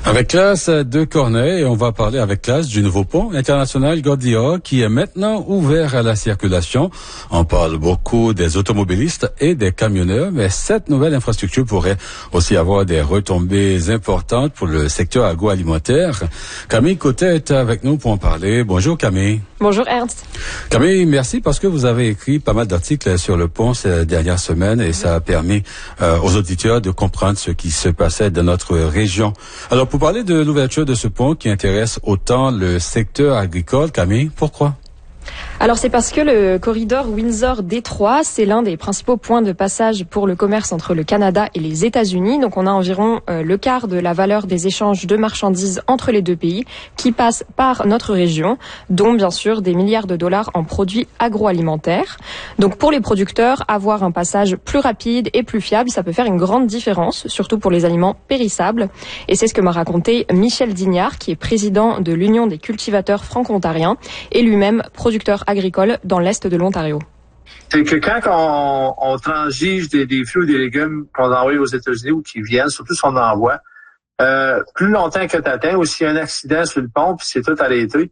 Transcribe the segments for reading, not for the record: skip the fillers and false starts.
Avec classe de Corneille, on va parler avec classe du nouveau pont international Gordilloc qui est maintenant ouvert à la circulation. On parle beaucoup des automobilistes et des camionneurs, mais cette nouvelle infrastructure pourrait aussi avoir des retombées importantes pour le secteur agroalimentaire. Camille Côté est avec nous pour en parler. Bonjour Camille. Bonjour Ernst. Camille, merci parce que vous avez écrit pas mal d'articles sur le pont ces dernières semaines et ça a permis aux auditeurs de comprendre ce qui se passait dans notre région. Alors, pour parler de l'ouverture de ce pont qui intéresse autant le secteur agricole, Camille, pourquoi? Alors c'est parce que le corridor Windsor-Détroit, c'est l'un des principaux points de passage pour le commerce entre le Canada et les États-Unis. Donc on a environ le quart de la valeur des échanges de marchandises entre les deux pays qui passent par notre région, dont bien sûr des milliards de dollars en produits agroalimentaires. Donc pour les producteurs, avoir un passage plus rapide et plus fiable, ça peut faire une grande différence, surtout pour les aliments périssables. Et c'est ce que m'a raconté Michel Dignard, qui est président de l'Union des cultivateurs franco-ontariens et lui-même producteur agricole dans l'est de l'Ontario. C'est que quand on transige des fruits ou des légumes qu'on envoie aux États-Unis ou qui viennent, surtout si on envoie, plus longtemps que tu atteins, ou s'il y a un accident sur le pont puis c'est tout arrêté,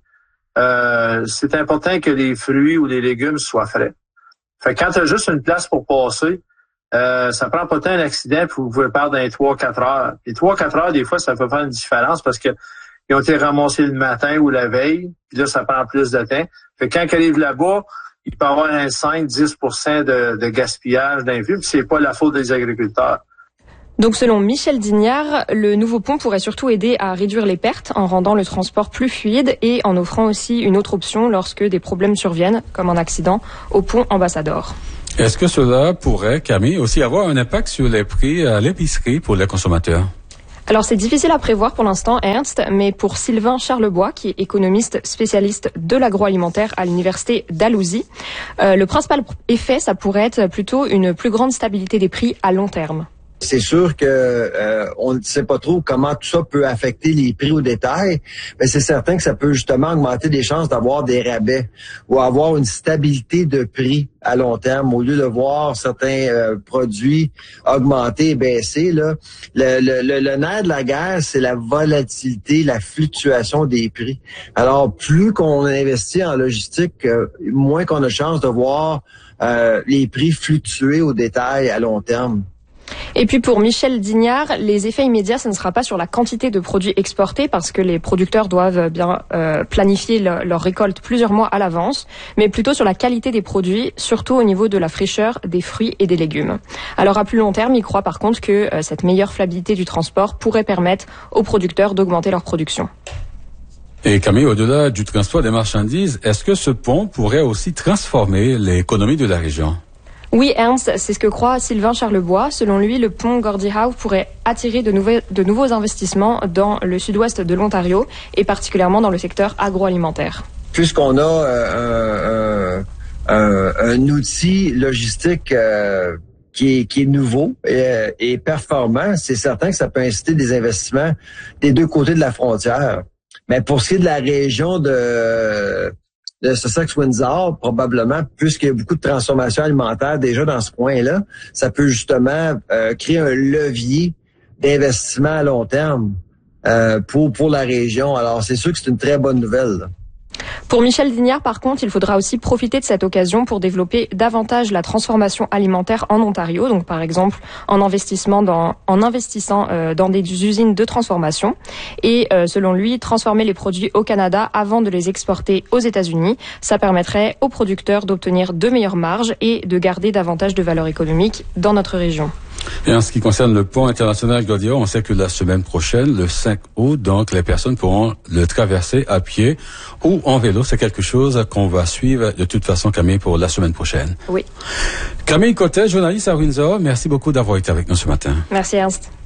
c'est important que les fruits ou les légumes soient frais. Fait que quand tu as juste une place pour passer, ça prend pas tant un accident puis vous pouvez perdre dans les 3-4 heures. Les 3-4 heures, des fois, ça peut faire une différence parce que ils ont été ramassés le matin ou la veille, puis là, ça prend plus de temps. Fait que quand ils arrivent là-bas, il peut y avoir un 5-10% de gaspillage d'infus, puis c'est pas la faute des agriculteurs. Donc selon Michel Dignard, le nouveau pont pourrait surtout aider à réduire les pertes en rendant le transport plus fluide et en offrant aussi une autre option lorsque des problèmes surviennent, comme un accident au pont Ambassador. Est-ce que cela pourrait, Camille, aussi avoir un impact sur les prix à l'épicerie pour les consommateurs? Alors c'est difficile à prévoir pour l'instant, Ernst, mais pour Sylvain Charlebois, qui est économiste spécialiste de l'agroalimentaire à l'université Dalhousie, le principal effet, ça pourrait être plutôt une plus grande stabilité des prix à long terme. C'est sûr que on ne sait pas trop comment tout ça peut affecter les prix au détail, mais c'est certain que ça peut justement augmenter les chances d'avoir des rabais ou avoir une stabilité de prix à long terme au lieu de voir certains produits augmenter et baisser. Là, le nerf de la guerre, c'est la volatilité, la fluctuation des prix. Alors, plus qu'on investit en logistique, moins qu'on a de chance de voir les prix fluctuer au détail à long terme. Et puis pour Michel Dignard, les effets immédiats, ce ne sera pas sur la quantité de produits exportés parce que les producteurs doivent bien planifier leur récolte plusieurs mois à l'avance, mais plutôt sur la qualité des produits, surtout au niveau de la fraîcheur des fruits et des légumes. Alors à plus long terme, il croit par contre que cette meilleure fiabilité du transport pourrait permettre aux producteurs d'augmenter leur production. Et Camille, au-delà du transport des marchandises, est-ce que ce pont pourrait aussi transformer l'économie de la région? Oui, Ernst, c'est ce que croit Sylvain Charlebois. Selon lui, le pont Gordie Howe pourrait attirer de nouveaux investissements dans le sud-ouest de l'Ontario et particulièrement dans le secteur agroalimentaire. Puisqu'on a un outil logistique qui est nouveau et performant, c'est certain que ça peut inciter des investissements des deux côtés de la frontière. Mais pour ce qui est de la région de Sussex-Windsor, probablement, puisqu'il y a beaucoup de transformation alimentaire déjà dans ce coin-là, ça peut justement créer un levier d'investissement à long terme pour la région. Alors, c'est sûr que c'est une très bonne nouvelle, là. Pour Michel Dignard, par contre, il faudra aussi profiter de cette occasion pour développer davantage la transformation alimentaire en Ontario. Donc, par exemple, en investissant dans des usines de transformation. Et selon lui, transformer les produits au Canada avant de les exporter aux États-Unis, ça permettrait aux producteurs d'obtenir de meilleures marges et de garder davantage de valeur économique dans notre région. Et en ce qui concerne le pont international Gordilloc, on sait que la semaine prochaine, le 5 août, donc les personnes pourront le traverser à pied ou en vélo. C'est quelque chose qu'on va suivre de toute façon, Camille, pour la semaine prochaine. Oui. Camille Côté, journaliste à Windsor, merci beaucoup d'avoir été avec nous ce matin. Merci Ernst.